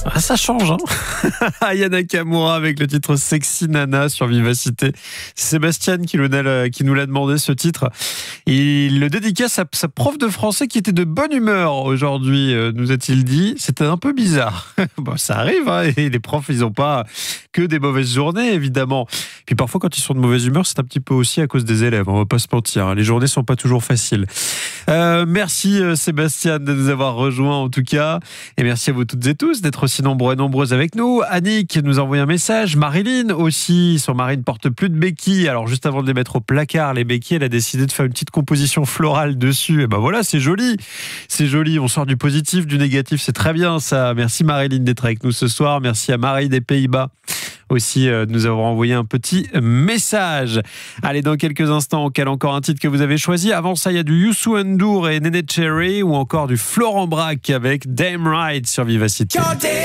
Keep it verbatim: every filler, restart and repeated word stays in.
Ah, ça change, hein. Aya Nakamura avec le titre Sexy Nana sur Vivacité. C'est Sébastien qui nous l'a, qui nous l'a demandé, ce titre. Il le dédicace à sa prof de français qui était de bonne humeur aujourd'hui, nous a-t-il dit. C'était un peu bizarre. Bon, ça arrive, hein, et les profs, ils n'ont pas que des mauvaises journées, évidemment. Puis parfois, quand ils sont de mauvaise humeur, c'est un petit peu aussi à cause des élèves. On va pas se mentir. Les journées sont pas toujours faciles. Euh, merci Sébastien de nous avoir rejoints en tout cas. Et merci à vous toutes et tous d'être aussi nombreux et nombreuses avec nous. Annick nous a envoyé un message. Marilyn aussi. Son mari ne porte plus de béquilles. Alors juste avant de les mettre au placard, les béquilles, elle a décidé de faire une petite composition florale dessus. Et ben voilà, c'est joli. C'est joli. On sort du positif, du négatif. C'est très bien ça. Merci Marilyn d'être avec nous ce soir. Merci à Marie des Pays-Bas aussi euh, de nous avoir envoyé un petit message. Allez, dans quelques instants, on cale encore un titre que vous avez choisi. Avant ça, il y a du Youssou N'Dour et Néné Cherry ou encore du Florent Braque avec Damn Right sur Vivacité.